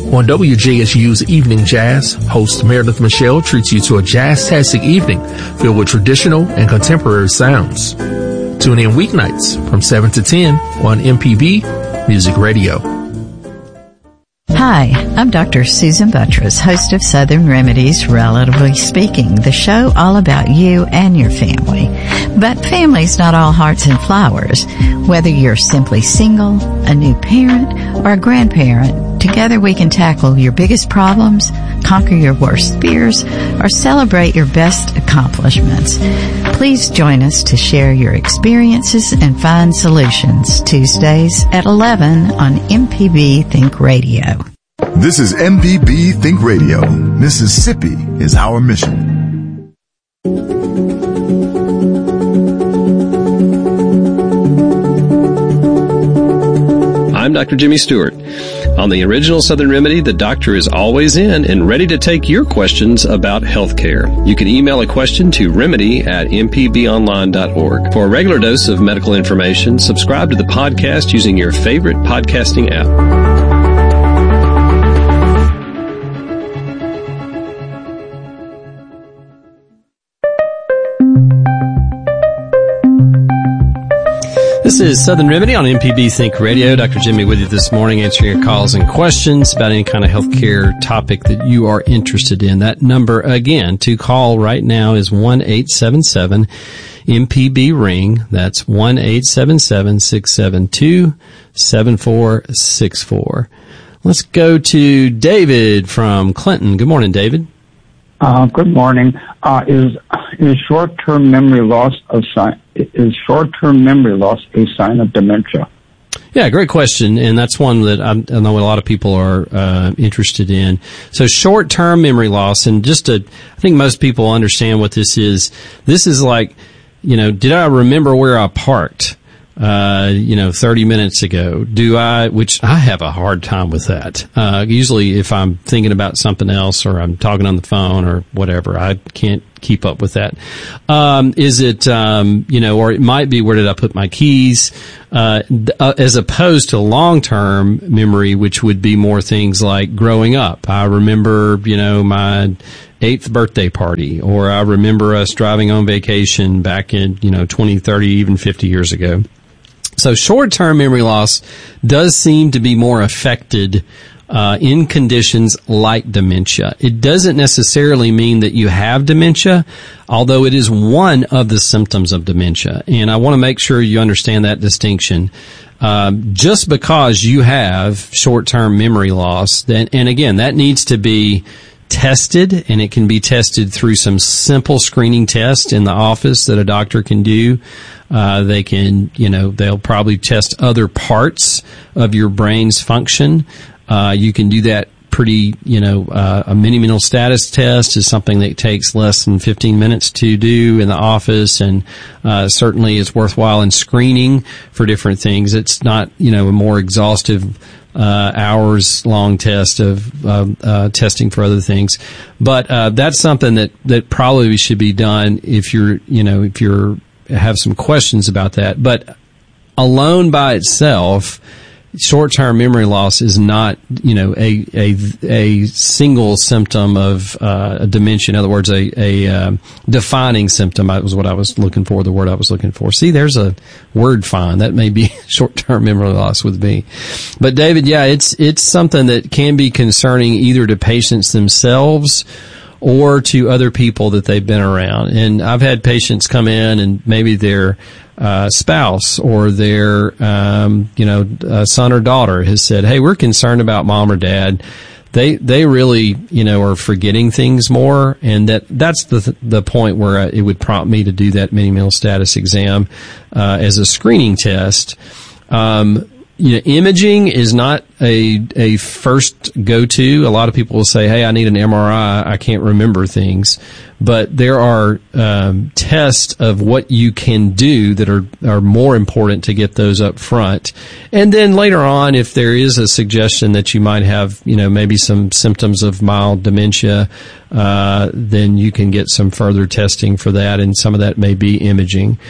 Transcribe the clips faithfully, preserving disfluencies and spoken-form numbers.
On W J S U's Evening Jazz, host Meredith Michelle treats you to a jazz-tastic evening filled with traditional and contemporary sounds. Tune in weeknights from seven to ten on M P B Music Radio. Hi, I'm Doctor Susan Buttress, host of Southern Remedies, Relatively Speaking, the show all about you and your family. But family's not all hearts and flowers. Whether you're simply single, a new parent, or a grandparent, together we can tackle your biggest problems, conquer your worst fears, or celebrate your best accomplishments. Please join us to share your experiences and find solutions Tuesdays at eleven on M P B Think Radio. This is M P B Think Radio. Mississippi is our mission. I'm Doctor Jimmy Stewart. On the original Southern Remedy, the doctor is always in and ready to take your questions about health care. You can email a question to remedy at m p b online dot org. For a regular dose of medical information, subscribe to the podcast using your favorite podcasting app. This is Southern Remedy on M P B Think Radio. Doctor Jimmy with you this morning, answering your calls and questions about any kind of healthcare topic that you are interested in. That number, again, to call right now is one eight seven seven M P B ring. That's one eight seven seven, six seven two, seven four six four. Let's go to David from Clinton. Good morning, David. Uh, good morning. Uh, is is short-term memory loss a sign? Is short-term memory loss a sign of dementia? Yeah, great question, and that's one that I, I know a lot of people are uh, interested in. So, short-term memory loss, and just to, I think most people understand what this is. This is like, you know, did I remember where I parked? Uh, you know, thirty minutes ago? Do I, which I have a hard time with that. Uh, usually if I'm thinking about something else or I'm talking on the phone or whatever, I can't keep up with that. Um, is it, um, you know, or it might be where did I put my keys? Uh, uh as opposed to long-term memory, which would be more things like growing up. I remember, you know, my eighth birthday party, or I remember us driving on vacation back in, you know, twenty, thirty, even fifty years ago. So short-term memory loss does seem to be more affected uh, in conditions like dementia. It doesn't necessarily mean that you have dementia, although it is one of the symptoms of dementia. And I want to make sure you understand that distinction. Um, just because you have short-term memory loss, then, and again, that needs to be tested, and it can be tested through some simple screening tests in the office that a doctor can do. Uh, they can, you know, they'll probably test other parts of your brain's function. Uh, you can do that pretty, you know, uh, a mini mental status test is something that takes less than fifteen minutes to do in the office, and uh, certainly is worthwhile in screening for different things. It's not, you know, a more exhaustive Uh, hours long test of uh, uh, testing for other things, but uh, that's something that that probably should be done if you're, you know, if you're have some questions about that. But alone by itself, short-term memory loss is not, you know, a a a single symptom of uh, a dementia. In other words, a a um, defining symptom. That was what I was looking for. The word I was looking for. See, there's a word find. That may be short-term memory loss with me. But David, yeah, it's it's something that can be concerning either to patients themselves or to other people that they've been around. And I've had patients come in and maybe their uh, spouse or their, um, you know, uh, son or daughter has said, hey, we're concerned about mom or dad. They, they really, you know, are forgetting things more. And that, that's the, the point where it would prompt me to do that mini mental status exam, uh, as a screening test. Um, You know, imaging is not a a first go-to. A lot of people will say, hey, I need an M R I. I can't remember things. But there are um, tests of what you can do that are, are more important to get those up front. And then later on, if there is a suggestion that you might have, you know, maybe some symptoms of mild dementia, uh, then you can get some further testing for that, and some of that may be imaging.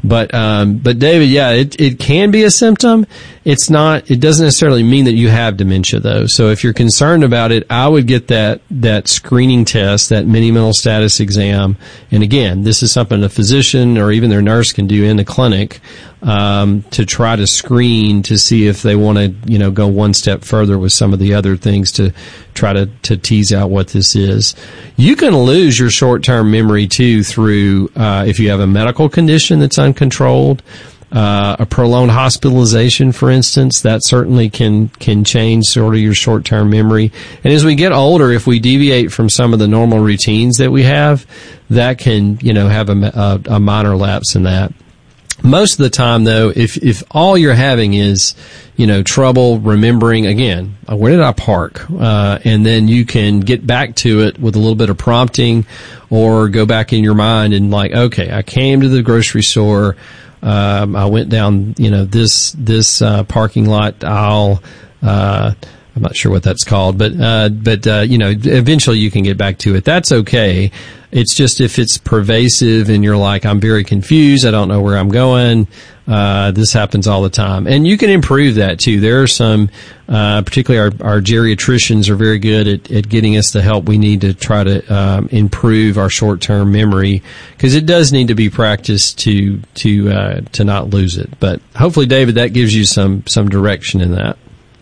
But, um, but David, yeah, it, it can be a symptom. It's not, it doesn't necessarily mean that you have dementia though. So if you're concerned about it, I would get that, that screening test, that mini mental status exam. And again, this is something a physician or even their nurse can do in the clinic, um, to try to screen to see if they want to, you know, go one step further with some of the other things to try to, to tease out what this is. You can lose your short-term memory too through, uh, if you have a medical condition that's uncontrolled, uh, a prolonged hospitalization, for instance, that certainly can, can change sort of your short-term memory. And as we get older, if we deviate from some of the normal routines that we have, that can, you know, have a, a, a minor lapse in that. Most of the time, though, if if all you're having is, you know, trouble remembering, again, where did I park? Uh, and then you can get back to it with a little bit of prompting or go back in your mind and like, okay, I came to the grocery store. Um, I went down, you know, this, this, uh, parking lot aisle, uh, I'm not sure what that's called, but, uh, but, uh, you know, eventually you can get back to it. That's okay. It's just if it's pervasive and you're like, I'm very confused, I don't know where I'm going, uh, this happens all the time. And you can improve that too. There are some, uh, particularly our, our geriatricians are very good at, at getting us the help we need to try to, um, improve our short-term memory, because it does need to be practiced to, to, uh, to not lose it. But hopefully, David, that gives you some, some direction in that.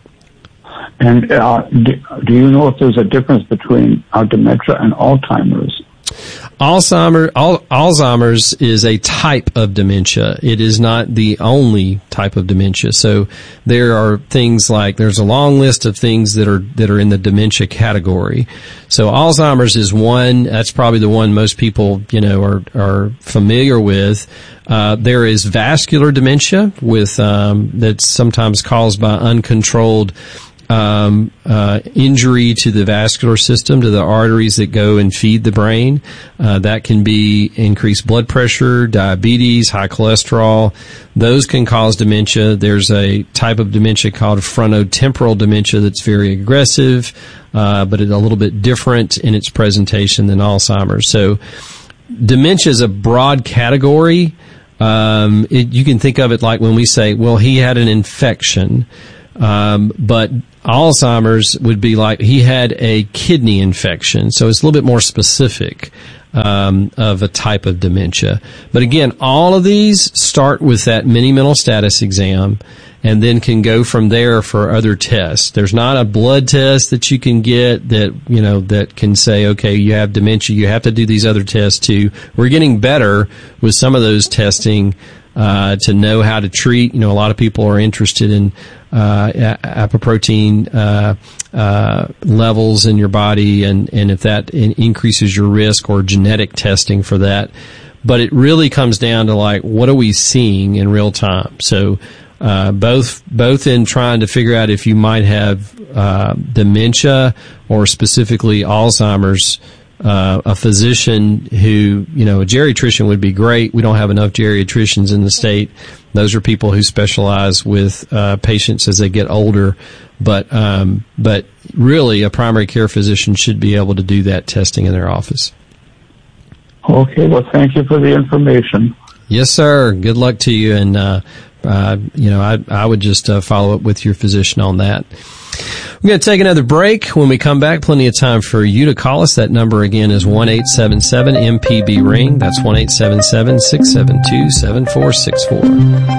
And uh, do, do you know if there's a difference between uh, dementia and Alzheimer's? Alzheimer, al, Alzheimer's is a type of dementia. It is not the only type of dementia. So there are things like, there's a long list of things that are, that are in the dementia category. So Alzheimer's is one, that's probably the one most people, you know, are, are familiar with. Uh, there is vascular dementia with, um, that's sometimes caused by uncontrolled Um, uh, injury to the vascular system, to the arteries that go and feed the brain. Uh, that can be increased blood pressure, diabetes, high cholesterol. Those can cause dementia. There's a type of dementia called frontotemporal dementia that's very aggressive, uh, but it's a little bit different in its presentation than Alzheimer's. So dementia is a broad category. Um, it, you can think of it like when we say, well, he had an infection. Um, but Alzheimer's would be like he had a kidney infection. So it's a little bit more specific, um, of a type of dementia. But again, all of these start with that mini mental status exam and then can go from there for other tests. There's not a blood test that you can get that, you know, that can say, okay, you have dementia, you have to do these other tests too. We're getting better with some of those testing, uh, to know how to treat. You know, a lot of people are interested in, uh, apoprotein, uh, uh, levels in your body and, and if that increases your risk, or genetic testing for that. But it really comes down to like, what are we seeing in real time? So, uh, both, both in trying to figure out if you might have, uh, dementia or specifically Alzheimer's. Uh, a physician who, you know, a geriatrician would be great. We don't have enough geriatricians in the state. Those are people who specialize with, uh, patients as they get older. But, um, but really a primary care physician should be able to do that testing in their office. Okay. Well, thank you for the information. Yes, sir. Good luck to you. And, uh, uh, you know, I, I would just, uh, follow up with your physician on that. We're going to take another break. When we come back, plenty of time for you to call us. That number again is one eight seven seven M P B ring. That's one eight seven seven, six seven two, seven four six four.